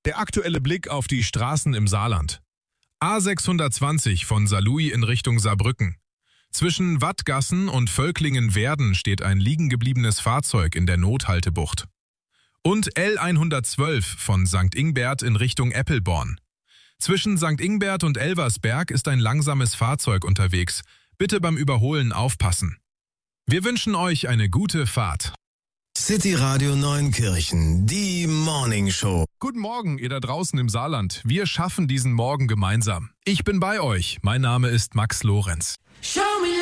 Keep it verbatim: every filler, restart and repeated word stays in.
Der aktuelle Blick auf die Straßen im Saarland. A sechshundertzwanzig von Saarlouis in Richtung Saarbrücken. Zwischen Wattgassen und Völklingen-Werden steht ein liegengebliebenes Fahrzeug in der Nothaltebucht. Und L hundertzwölf von Sankt Ingbert in Richtung Eppelborn. Zwischen Sankt Ingbert und Elversberg ist ein langsames Fahrzeug unterwegs. Bitte beim Überholen aufpassen. Wir wünschen euch eine gute Fahrt. City Radio Neunkirchen, die Morning Show. Guten Morgen, ihr da draußen im Saarland. Wir schaffen diesen Morgen gemeinsam. Ich bin bei euch. Mein Name ist Max Lorenz. Show me